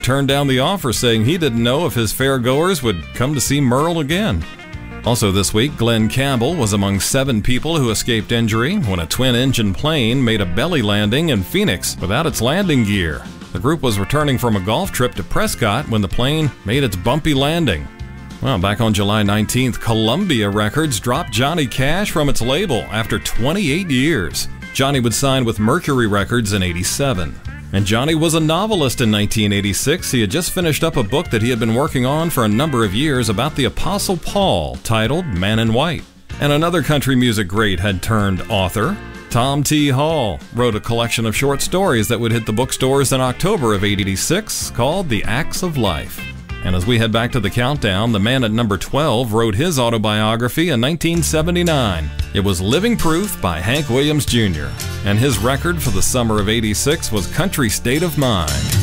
turned down the offer, saying he didn't know if his fairgoers would come to see Merle again. Also this week, Glenn Campbell was among 7 people who escaped injury when a twin-engine plane made a belly landing in Phoenix without its landing gear. The group was returning from a golf trip to Prescott when the plane made its bumpy landing. Well, back on July 19th, Columbia Records dropped Johnny Cash from its label after 28 years. Johnny would sign with Mercury Records in '87. And Johnny was a novelist in 1986. He had just finished up a book that he had been working on for a number of years about the Apostle Paul, titled Man in White. And another country music great had turned author. Tom T. Hall wrote a collection of short stories that would hit the bookstores in October of '86 called The Acts of Life. And as we head back to the countdown, the man at number 12 wrote his autobiography in 1979. It was Living Proof by Hank Williams Jr., and his record for the summer of '86 was Country State of Mind.